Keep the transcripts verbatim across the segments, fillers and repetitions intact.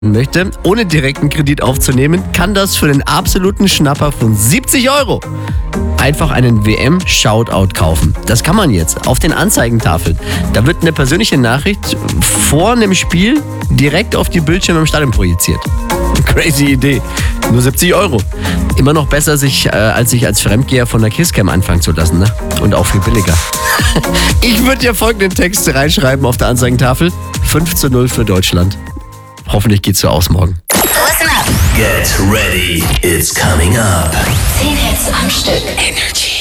möchte, ohne direkten Kredit aufzunehmen, kann das für den absoluten Schnapper von siebzig Euro einfach einen W M-Shoutout kaufen. Das kann man jetzt auf den Anzeigentafeln. Da wird eine persönliche Nachricht vor einem Spiel direkt auf die Bildschirme im Stadion projiziert. Crazy Idee. Nur siebzig Euro. Immer noch besser, sich, äh, als sich als Fremdgeher von der Kisscam anfangen zu lassen, ne? Und auch viel billiger. Ich würde dir folgenden Text reinschreiben auf der Anzeigentafel. fünf zu null für Deutschland. Hoffentlich geht's so aus morgen. Listen up. Get ready, it's coming up. zehn Hits am Stück. Energy.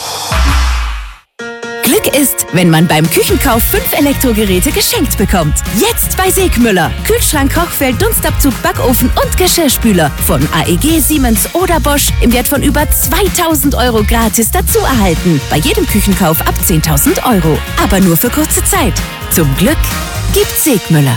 Glück ist, wenn man beim Küchenkauf fünf Elektrogeräte geschenkt bekommt. Jetzt bei Segmüller. Kühlschrank, Kochfeld, Dunstabzug, Backofen und Geschirrspüler. Von A E G, Siemens oder Bosch im Wert von über zweitausend Euro gratis dazu erhalten. Bei jedem Küchenkauf ab zehntausend Euro. Aber nur für kurze Zeit. Zum Glück gibt's Segmüller.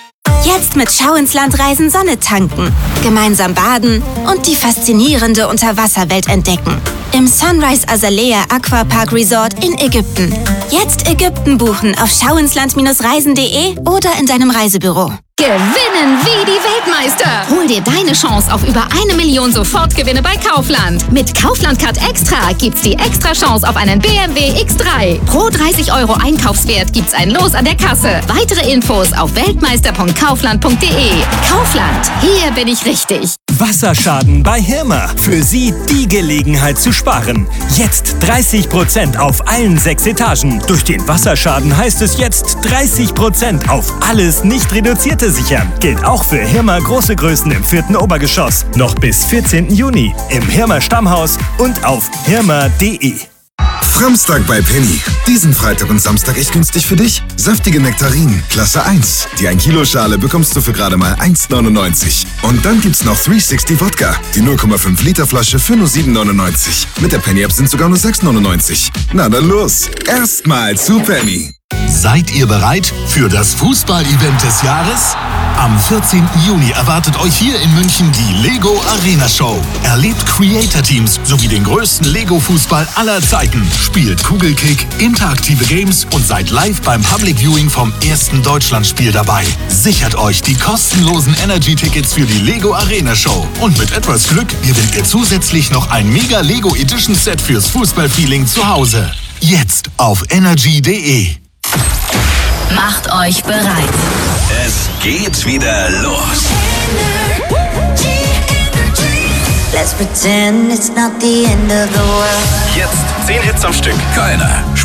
Jetzt mit Schau ins Land reisen, Sonne tanken, gemeinsam baden und die faszinierende Unterwasserwelt entdecken. Im Sunrise Azalea Aquapark Resort in Ägypten. Jetzt Ägypten buchen auf schauinsland reisen punkt de oder in deinem Reisebüro. Gewinnen wie die Weltmeister! Hol dir deine Chance auf über eine Million Sofortgewinne bei Kaufland. Mit Kaufland Card Extra gibt's die extra Chance auf einen B M W X drei. Pro dreißig Euro Einkaufswert gibt's ein Los an der Kasse. Weitere Infos auf weltmeister punkt kaufland punkt de. Kaufland, hier bin ich richtig. Wasserschaden bei Hirmer. Für Sie die Gelegenheit zu sparen. Jetzt dreißig Prozent auf allen sechs Etagen. Durch den Wasserschaden heißt es jetzt dreißig Prozent auf alles nicht reduzierte sichern. Gilt auch für Hirmer große Größen im vierten Obergeschoss. Noch bis vierzehnten Juni im Hirmer Stammhaus und auf hirmer punkt de. Framstag bei Penny. Diesen Freitag und Samstag echt günstig für dich. Saftige Nektarinen, Klasse eins. Die ein Kilo Schale bekommst du für gerade mal eins neunundneunzig. Und dann gibt's noch dreihundertsechzig Wodka. Die null Komma fünf Liter Flasche für nur sieben neunundneunzig. Mit der Penny-App sind sogar nur sechs neunundneunzig. Na dann los. Erstmal zu Penny. Seid ihr bereit für das Fußball-Event des Jahres? Am vierzehnten Juni erwartet euch hier in München die Lego Arena Show. Erlebt Creator-Teams sowie den größten Lego-Fußball aller Zeiten. Spielt Kugelkick, interaktive Games und seid live beim Public Viewing vom ersten Deutschlandspiel dabei. Sichert euch die kostenlosen Energy-Tickets für die Lego Arena Show. Und mit etwas Glück gewinnt ihr zusätzlich noch ein mega Lego Edition Set fürs Fußballfeeling zu Hause. Jetzt auf energy punkt de. Macht euch bereit. Es geht wieder los. Let's pretend it's not the end of the world. Jetzt zehn Hits am Stück. Keiner